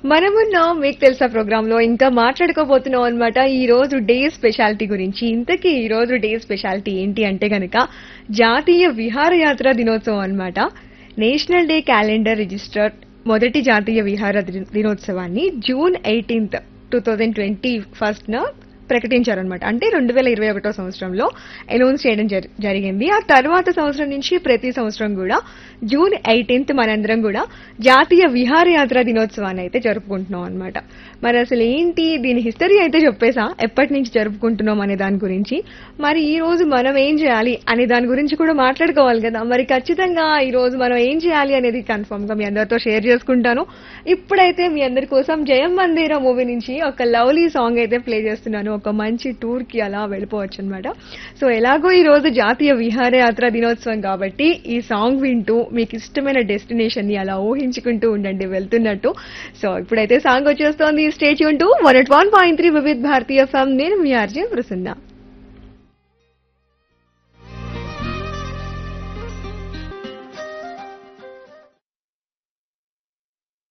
మనమున్నాం మీకు తెలుసా ప్రోగ్రామ్ లో ఇంకా మాట్లాడుకోబోతున్నాం అనమాట ఈ రోజు డే స్పెషాలిటీ గురించి. ఇంతకీ ఈ రోజు డే స్పెషాలిటీ ఏంటి అంటే గనక జాతీయ విహారయాత్ర దినోత్సవం అన్నమాట. నేషనల్ డే క్యాలెండర్ రిజిస్టర్ మొదటి జాతీయ విహార దినోత్సవాన్ని జూన్ 18, 2021 ప్రకటించారనమాట. అంటే 2021 సంవత్సరంలో అనౌన్స్ చేయడం జరిగింది. ఆ తర్వాత సంవత్సరం నుంచి ప్రతి సంవత్సరం కూడా జూన్ 18 మనందరం కూడా జాతీయ విహారయాత్ర దినోత్సవాన్ని అయితే జరుపుకుంటున్నాం అనమాట. మరి అసలు ఏంటి దీని హిస్టరీ అయితే చెప్పేసా, ఎప్పటి నుంచి జరుపుకుంటున్నాం అనే దాని గురించి. మరి ఈ రోజు మనం ఏం చేయాలి అనే దాని గురించి కూడా మాట్లాడుకోవాలి కదా. మరి ఖచ్చితంగా ఈ రోజు మనం ఏం చేయాలి అనేది కన్ఫర్మ్ గా మీ అందరితో షేర్ చేసుకుంటాను. ఇప్పుడైతే మీ అందరి కోసం జయం మందిరా మూవీ నుంచి ఒక లవ్లీ సాంగ్ అయితే ప్లే చేస్తున్నాను. ఒక మంచి టూర్ కి అలా వెళ్ళిపోవచ్చు అనమాట. సో ఎలాగో ఈ రోజు జాతీయ విహారయాత్ర దినోత్సవం కాబట్టి ఈ సాంగ్ వింటూ మీకు ఇష్టమైన డెస్టినేషన్ ని అలా ఊహించుకుంటూ ఉండండి వెళ్తున్నట్టు. సో ఇప్పుడైతే సాంగ్ వచ్చేస్తోంది. స్టే ట్యూన్ టు 101.3 వివిధ భారతీయ ఎఫ్ఎం. నేను మీ ఆర్జే ప్రసన్న.